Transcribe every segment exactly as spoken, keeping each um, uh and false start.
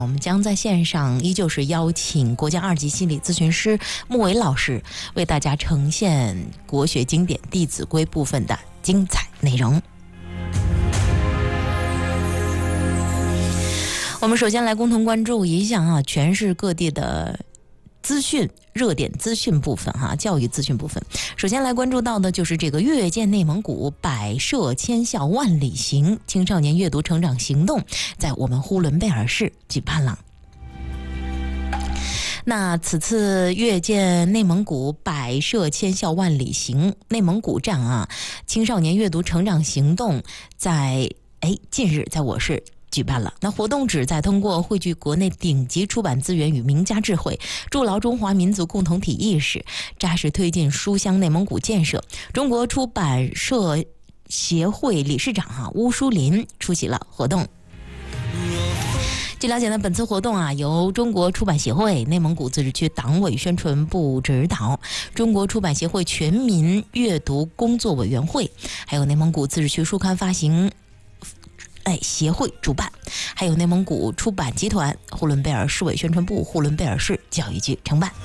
我们将在线上依旧是邀请国家二级心理咨询师穆伟老师为大家呈现国学经典《弟子规》部分的精彩内容。我们首先来共同关注一下啊，全市各地的资讯热点资讯部分哈、啊，教育资讯部分。首先来关注到的就是这个阅见内蒙古百社千校万里行青少年阅读成长行动在我们呼伦贝尔市举办了。那此次阅见内蒙古百社千校万里行内蒙古站啊，青少年阅读成长行动在哎近日在我市举办了。那活动旨在通过汇聚国内顶级出版资源与名家智慧，筑牢中华民族共同体意识，扎实推进书香内蒙古建设。中国出版社协会理事长哈、啊、乌书林出席了活动。据了解呢，本次活动啊由中国出版协会内蒙古自治区党委宣传部指导，中国出版协会全民阅读工作委员会，还有内蒙古自治区书刊发行哎，协会主办，还有内蒙古出版集团、呼伦贝尔市委宣传部、呼伦贝尔市教育局承办。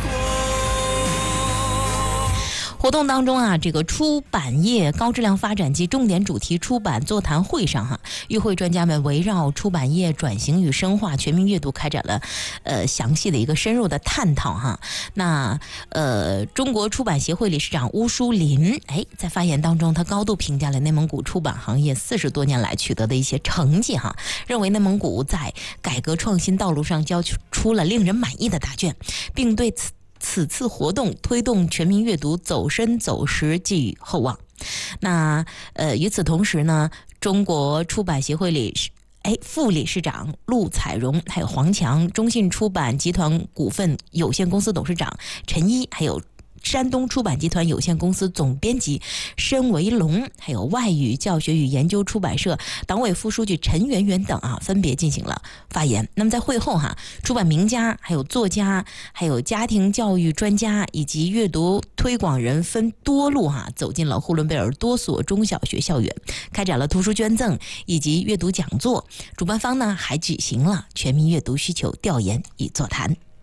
活动当中啊，这个出版业高质量发展及重点主题出版座谈会上哈、啊，与会专家们围绕出版业转型与深化全民阅读开展了呃详细的一个深入的探讨哈。那呃，中国出版协会理事长乌书林哎，在发言当中，他高度评价了内蒙古出版行业四十多年来取得的一些成绩哈，认为内蒙古在改革创新道路上交出了令人满意的答卷，并对此。此次活动推动全民阅读走深走实寄予厚望。那呃，与此同时呢，中国出版协会理事哎副理事长陆彩荣，还有黄强，中信出版集团股份有限公司董事长陈一，还有山东出版集团有限公司总编辑申维龙，还有外语教学与研究出版社党委副书记陈圆圆等啊，分别进行了发言。那么在会后哈、啊，出版名家、还有作家、还有家庭教育专家以及阅读推广人分多路哈、啊，走进了呼伦贝尔多所中小学校园，开展了图书捐赠以及阅读讲座。主办方呢还举行了全民阅读需求调研与座谈。